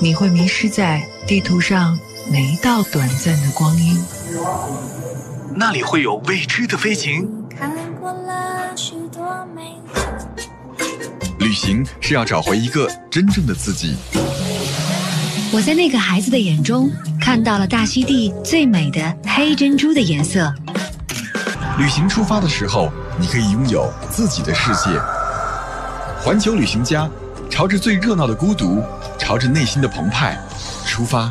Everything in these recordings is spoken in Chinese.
你会迷失在地图上每一道短暂的光阴。 那里会有未知的飞行。 看过了许多美旅行是要找回一个真正的自己。 我在那个孩子的眼中看到了大溪地最美的黑珍珠的颜色。 旅行出发的时候，你可以拥有自己的世界。环球旅行家，朝着最热闹的孤独，朝着内心的澎湃出发。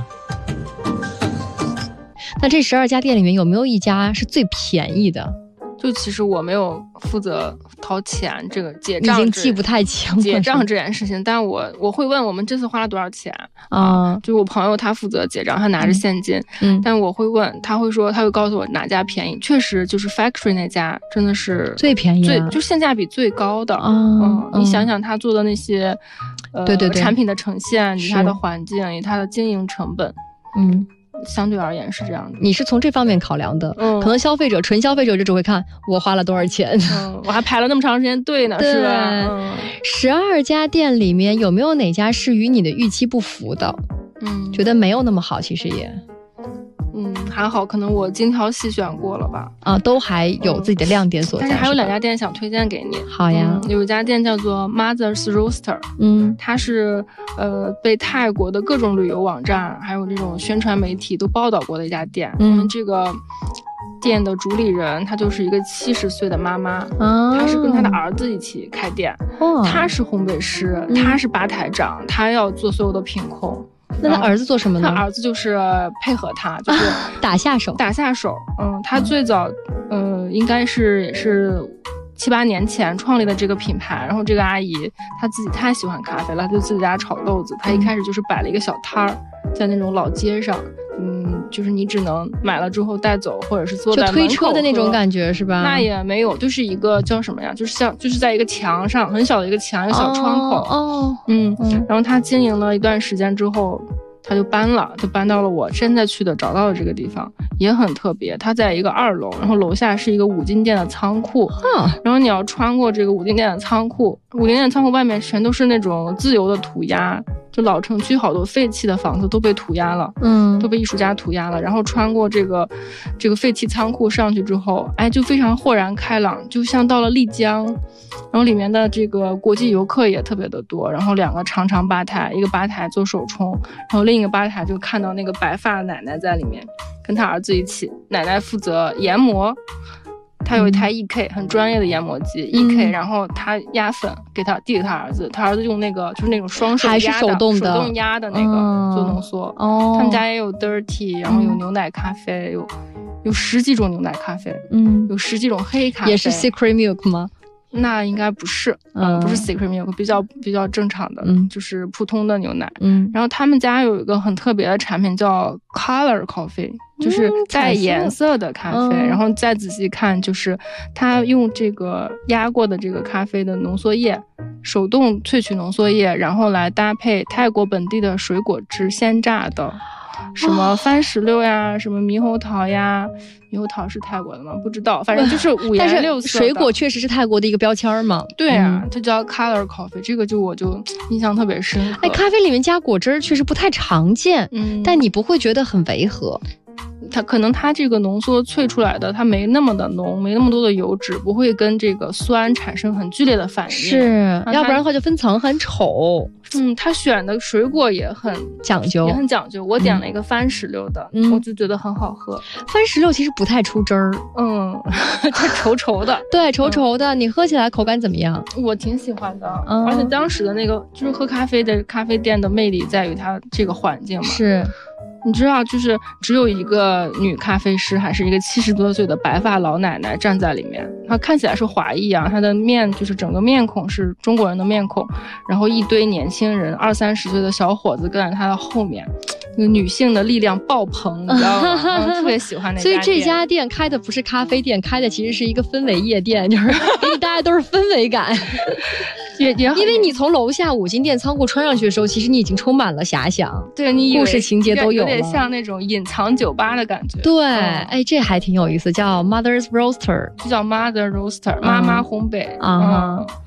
那这12家店里面有没有一家是最便宜的？ 就其实我没有负责掏钱，这个结账已经记不太清了结账这件事情，但我会问我们这次花了多少钱啊？ 就我朋友他负责结账，他拿着现金，但我会问，他会说，他会告诉我哪家便宜，确实就是 Factory 那家真的是最便宜， 就性价比最高的。你想想他做的那些对产品的呈现，以他的环境，以他的经营成本，相对而言是这样的。 你是从这方面考量的，可能纯消费者就只会看我花了多少钱， 我还排了那么长时间队呢，是吧 ？12家店里面有没有哪家是与你的预期不符的？觉得没有那么好，其实也还好，可能我精挑细选过了吧。 都还有自己的亮点所在。 但是还有2家店想推荐给你。 好呀， 有一家店叫做 Mother's Roaster， 它是被泰国的各种旅游网站还有这种宣传媒体都报道过的一家店。这个店的主理人她就是一个70岁的妈妈，她是跟她的儿子一起开店，她是烘焙师，她是吧台长，她要做所有的品控。 那他儿子做什么呢？ 他儿子就是配合他，就是打下手。 他最早应该也是7、8年前创立的这个品牌。然后这个阿姨她自己太喜欢咖啡了，就自己家炒豆子。她一开始就是摆了一个小摊儿，在那种老街上，就是你只能买了之后带走，或者是坐在门口就推车的那种感觉是吧？ 那也没有，就是一个叫什么呀？就是在一个墙上，很小的一个墙，一个小窗口。然后他经营了一段时间之后，他就搬到了我现在去的找到的这个地方，也很特别。他在一个2楼，然后楼下是一个五金店的仓库。然后你要穿过这个五金店的仓库，五金店的仓库外面全都是那种自由的涂鸦。就老城区好多废弃的房子都被涂鸦了，都被艺术家涂鸦了。然后穿过这个废弃仓库上去之后，就非常豁然开朗，就像到了丽江。然后里面的这个国际游客也特别的多。然后2个长吧台，一个吧台做手冲，然后另一个吧台就看到那个白发奶奶在里面，跟她儿子一起。奶奶负责研磨。他有一台 EK 很专业的研磨机 EK， 然后他压粉递给他儿子，他儿子用那个就是那种双手压的， 还是手动压的那个做浓缩。他们家也有 dirty， 然后有牛奶咖啡，有10几种牛奶咖啡，有10几种黑咖啡。 也是 secret milk 吗？ 那应该不是，不是 secret milk， 比较正常的，就是普通的牛奶。然后他们家有一个很特别的产品叫 color coffee， 就是带颜色的咖啡。然后再仔细看，就是他用这个压过的这个咖啡的浓缩液，手动萃取浓缩液，然后来搭配泰国本地的水果汁鲜榨的。什么番石榴呀，什么猕猴桃呀，猕猴桃是泰国的吗？不知道，反正就是五颜六色的。 水果确实是泰国的一个标签嘛。 对啊，它叫 color coffee， 这个我就印象特别深刻。 咖啡里面加果汁确实不太常见，但你不会觉得很违和。 可能它这个浓缩萃出来的，它没那么的浓，没那么多的油脂，不会跟这个酸产生很剧烈的反应。 是，要不然的话就分层很丑。 它选的水果也很讲究。我点了一个番石榴的，我就觉得很好喝。 番石榴其实不太出汁儿， 它稠稠的。 对，稠稠的，你喝起来口感怎么样？ 我挺喜欢的，而且当时的那个就是喝咖啡的咖啡店的魅力在于它这个环境嘛。 是。 你知道，就是只有一个女咖啡师，还是一个70多岁的白发老奶奶站在里面。她看起来是华裔啊，她的就是整个面孔是中国人的面孔，然后一堆年轻人，20、30岁的小伙子跟在她的后面，那个女性的力量爆棚，你知道吗？特别喜欢那家店。 所以这家店开的不是咖啡店，开的其实是一个氛围夜店，就是给你大家都是氛围感。因为你从楼下五金店仓库穿上去的时候，其实你已经充满了遐想， 对，你故事情节都有了， 有点像那种隐藏酒吧的感觉。 对，这还挺有意思，叫 Mother's Roaster， 就叫 Mother Roaster， 妈妈烘焙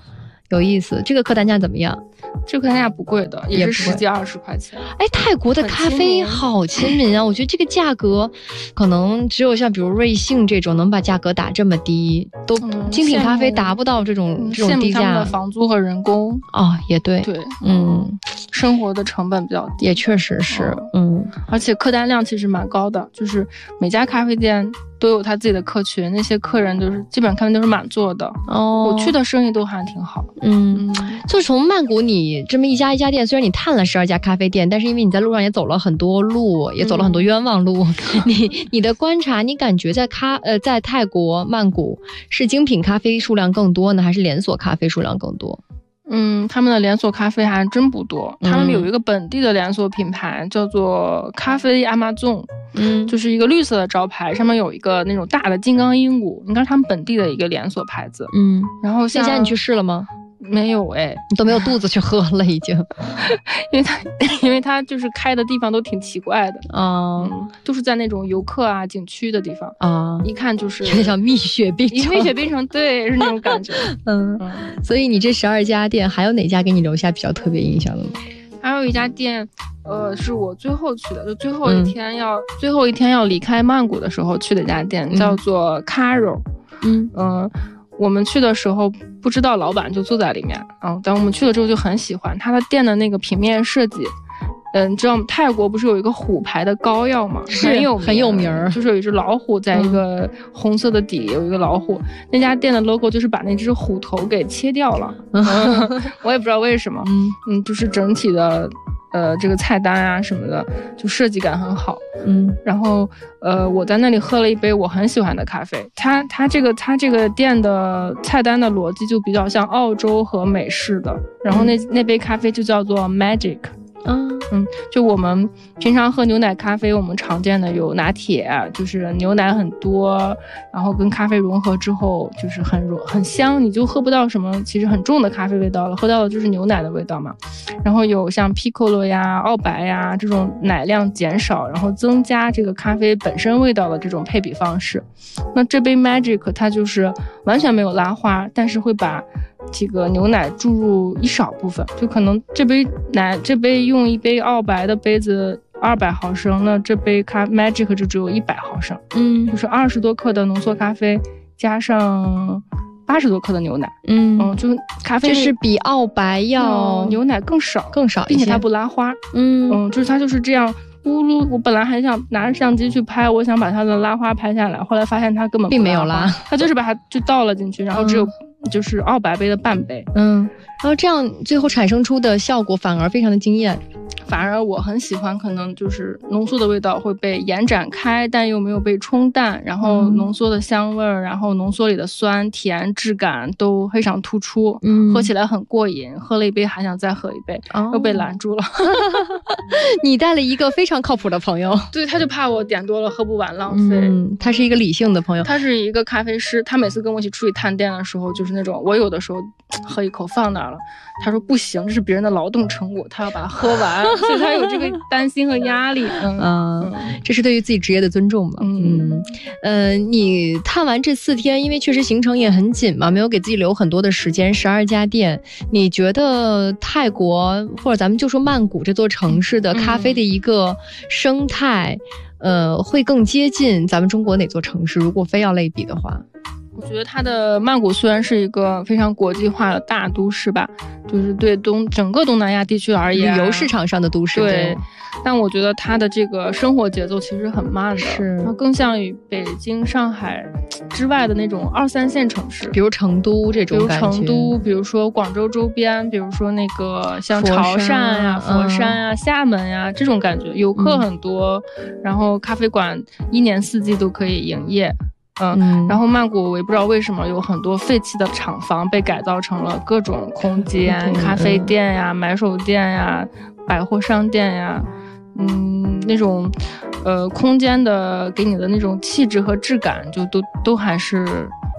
有意思。这个客单价怎么样？ 这个客单价不贵的，也是10几20块钱。 哎，泰国的咖啡好亲民啊！我觉得这个价格，可能只有像比如瑞幸这种能把价格打这么低，都精品咖啡达不到这种低价。 他们的房租和人工也对， 生活的成本比较低， 也确实是， 而且客单量其实蛮高的，就是每家咖啡店都有他自己的客群，那些客人就是基本上咖啡都是满座的。我去的生意都还挺好。 就从曼谷你这么一家一家店，虽然你探了12家咖啡店，但是因为你在路上也走了很多路，也走了很多冤枉路，你的观察，你感觉在泰国曼谷是精品咖啡数量更多呢，还是连锁咖啡数量更多？ 他们的连锁咖啡还真不多。他们有一个本地的连锁品牌叫做咖啡阿玛纵，就是一个绿色的招牌，上面有一个那种大的金刚鹦鹉，应该是他们本地的一个连锁牌子。然后那家你去试了吗？ 没有你都没有肚子去喝了已经。 因为它就是开的地方都挺奇怪的都是在那种游客啊景区的地方一看就是有点像蜜雪冰城，对，是那种感觉。 所以你这12家店还有哪家给你留下比较特别印象的吗？ 还有一家店是我最后去的，就最后一天要离开曼谷的时候去的一家店，叫做 Caro。我们去的时候不知道老板就坐在里面但我们去了之后就很喜欢他的店的那个平面设计。你知道泰国不是有一个虎牌的膏药吗？很有名，就是有一只老虎在一个红色的底有一个老虎，那家店的 logo 就是把那只虎头给切掉了。我也不知道为什么。就是整体的这个菜单啊什么的就设计感很好。然后我在那里喝了一杯我很喜欢的咖啡。它这个店的菜单的逻辑就比较像澳洲和美式的，然后那杯咖啡就叫做 Magic。就我们平常喝牛奶咖啡，我们常见的有拿铁，就是牛奶很多，然后跟咖啡融合之后就是很香，你就喝不到什么其实很重的咖啡味道了，喝到的就是牛奶的味道嘛。然后有像 Piccolo 呀、澳白呀这种奶量减少，然后增加这个咖啡本身味道的这种配比方式。那这杯 Magic 它就是完全没有拉花，但是会把这个牛奶注入一少部分，就可能这杯用一杯澳白的杯子200毫升，那这杯Magic 就只有100毫升。就是20多克的浓缩咖啡加上80多克的牛奶。就是咖啡就是比澳白要牛奶更少一些， 并且它不拉花。就是它就是这样咕噜。我本来还想拿着相机去拍，我想把它的拉花拍下来，后来发现它根本并没有拉， 它就是把它就倒了进去，然后只有就是澳白杯的半杯。 然后这样最后产生出的效果反而非常的惊艳。 反而我很喜欢，可能就是浓缩的味道会被延展开，但又没有被冲淡，然后浓缩的香味儿，然后浓缩里的酸甜质感都非常突出。喝起来很过瘾，喝了一杯还想再喝一杯。又被拦住了。 你带了一个非常靠谱的朋友。 对，他就怕我点多了喝不完浪费。 他是一个理性的朋友， 他是一个咖啡师，他每次跟我一起出去探店的时候，就是那种我有的时候喝一口放那儿了，他说不行，这是别人的劳动成果，他要把它喝完。所以他有这个担心和压力。 这是对于自己职业的尊重嘛。你探完这4天，因为确实行程也很紧嘛，没有给自己留很多的时间，12家店，你觉得泰国或者咱们就说曼谷这座城市的咖啡的一个生态会更接近咱们中国哪座城市？如果非要类比的话， 我觉得它的曼谷虽然是一个非常国际化的大都市吧，就是对整个东南亚地区而言， 旅游市场上的都市。 对，但我觉得它的这个生活节奏其实很慢的，它更像于北京、上海之外的那种2、3线城市， 比如成都这种感觉。 比如成都，比如说广州周边，比如说那个像潮汕呀、佛山呀、厦门呀这种感觉，游客很多，然后咖啡馆1年4季都可以营业。然后曼谷我也不知道为什么有很多废弃的厂房被改造成了各种空间，咖啡店呀、买手店呀、百货商店呀，那种空间的给你的那种气质和质感就都还是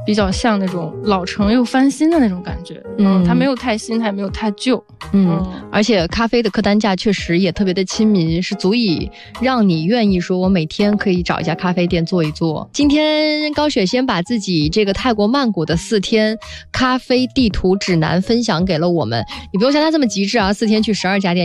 比较像那种老城又翻新的那种感觉。它没有太新，它也没有太旧。 而且咖啡的客单价确实也特别的亲民，是足以让你愿意说我每天可以找一家咖啡店坐一坐。今天高雪先把自己这个泰国曼谷的4天咖啡地图指南分享给了我们，你不用像他这么极致啊，4天去12家店。